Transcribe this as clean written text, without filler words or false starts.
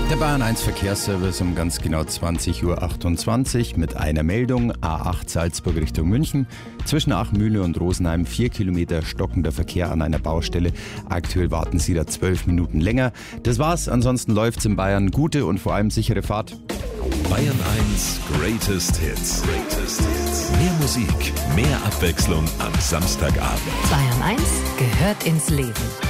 Der Bayern 1 Verkehrsservice um ganz genau 20.28 Uhr mit einer Meldung. A8 Salzburg Richtung München. Zwischen Achmühle und Rosenheim 4 Kilometer stockender Verkehr an einer Baustelle. Aktuell warten Sie da 12 Minuten länger. Das war's. Ansonsten läuft's in Bayern. Gute und vor allem sichere Fahrt. Bayern 1 Greatest Hits. Mehr Musik, mehr Abwechslung am Samstagabend. Bayern 1 gehört ins Leben.